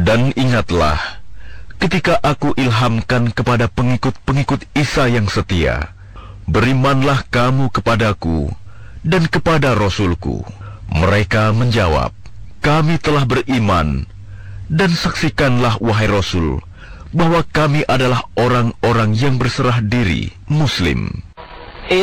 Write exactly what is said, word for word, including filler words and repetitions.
Dan ingatlah, ketika aku ilhamkan kepada pengikut-pengikut Isa yang setia, berimanlah kamu kepadaku dan kepada Rasulku. Mereka menjawab, kami telah beriman, dan saksikanlah wahai Rasul, bahwa kami adalah orang-orang yang berserah diri, Muslim.